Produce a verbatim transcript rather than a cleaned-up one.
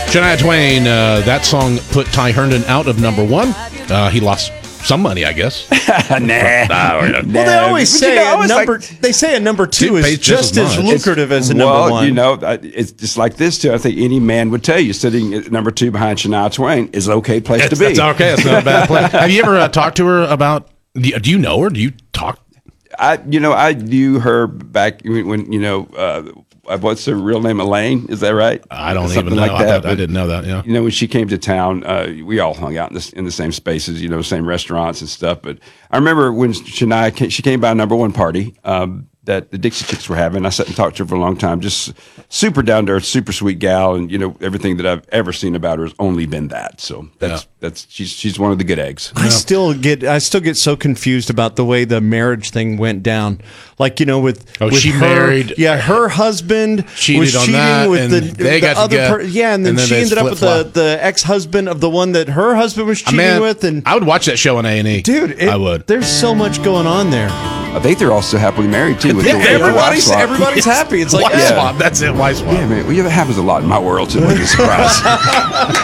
Shania Twain, uh, that song put Ty Herndon out of number one. Uh, he lost some money, I guess. nah, nah. Well, they always But say you know, I a was number. like- they say a number two It is pays just just as as much. lucrative as a well, number one. you know, I- it's just like this too. I think any man would tell you sitting at number two behind Shania Twain is an okay place It's, to be. that's okay. It's not a bad play. Have you ever uh, talked to her about? Do you, do you know her? Do you talk? I, you know, I knew her back when, when you know, uh, what's her real name? Elaine, is that right? I don't Something even know. like I, that. thought- I didn't know that. Yeah. You know, when she came to town, uh, we all hung out in, this, in the same spaces, you know, same restaurants and stuff. But I remember when Shania came, she came by a number one party um, that the Dixie Chicks were having. I sat and talked to her for a long time. Just super down to earth, super sweet gal, and you know, everything that I've ever seen about her has only been that. So that's Yeah. that's she's she's one of the good eggs. I still get I still get so confused about the way the marriage thing went down. Like, you know, with, Oh, with she her, married- yeah, her husband Cheated was on cheating that, with and the, they the got other together, per, yeah, and then, and then she they ended up with the, flip-flop. the ex-husband of the one that her husband was cheating Man, with, and I would watch that show on A and E. dude, it, I would. There's so much going on there. I think they're also happily married too. With Yeah, the, with the wife everybody's swap. everybody's happy. It's like, Wife yeah. swap. That's it. Wife swap. Yeah, man. Well, yeah, that happens a lot in my world too. It's a surprise.